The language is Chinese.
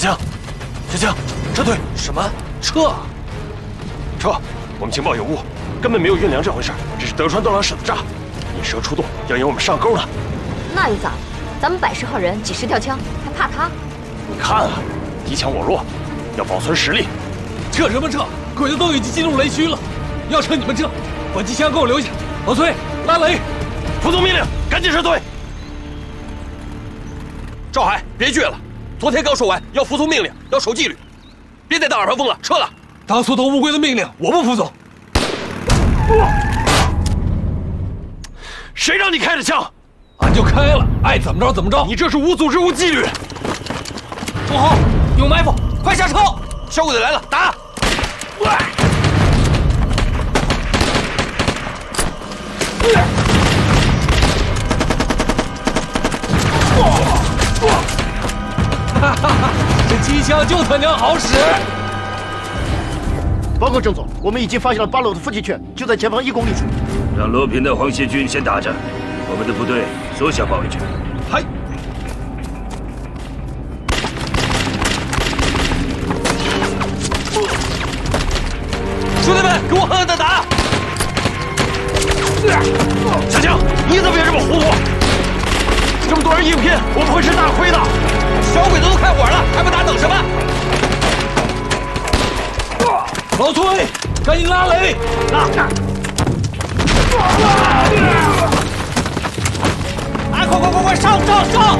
强，小强，撤退！ 什么？撤？ 撤！我们情报有误，根本没有运粮这回事，这是德川东郎使的诈。引蛇出洞，要引我们上钩呢。 那又咋了？咱们110号人，几10条枪，还怕他？ 你看啊，敌强我弱，要保存实力。 撤什么撤？鬼子都已经进入雷区了，要撤你们撤，把机枪给我留下。老崔，拉雷， 服从命令，赶紧撤退。 赵海，别倔了，昨天刚说完要服从命令，要守纪律，别再当耳旁风了，撤了。 当缩头乌龟的命令，我不服从。 谁让你开的枪？ 俺就开了，爱怎么着怎么着。 你这是无组织无纪律。 住好，有埋伏，快下车！ 小鬼子来了，打！ 哈哈哈，这机枪就他娘好使！ 报告郑总，我们已经发现了8楼的伏击圈，就在前方1公里处。 让罗平的黄歇军先打着，我们的部队缩小包围圈。 嗨！ 兄弟们，给我狠狠的打！ 小强，你怎么也这么糊涂？这么多人硬拼，我们会吃大亏的。 小鬼子都开火了，还不打等什么？ 老崔，赶紧拉雷！ 拉！ 快，上！